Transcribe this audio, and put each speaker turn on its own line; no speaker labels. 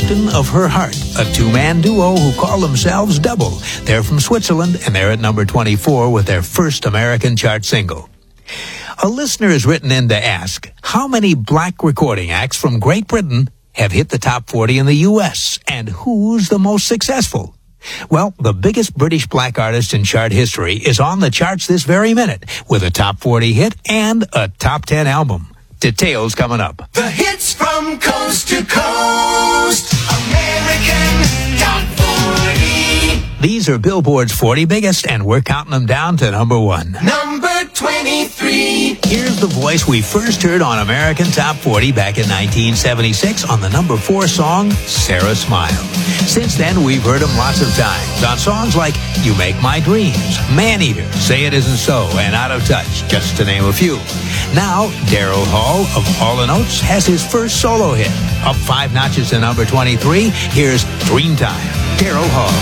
Captain of Her Heart, a two-man duo who call themselves Double. They're from Switzerland, and they're at number 24 with their first American chart single. A listener has written in to ask, how many black recording acts from Great Britain have hit the top 40 in the U.S., and who's the most successful? Well, the biggest British black artist in chart history is on the charts this very minute with a top 40 hit and a top 10 album. Details coming up.
The hits from coast to coast, American Top 40.
These are Billboard's 40 biggest, and we're counting them down to number 1.
Number 23.
Here's the voice we first heard on American Top 40 back in 1976 on the number 4 song, Sarah Smile. Since then, we've heard him lots of times on songs like You Make My Dreams, Man-Eater, Say It Isn't So, and Out of Touch, just to name a few. Now, Daryl Hall of Hall & Oates has his first solo hit. Up 5 notches to number 23, here's Dreamtime. Daryl Hall.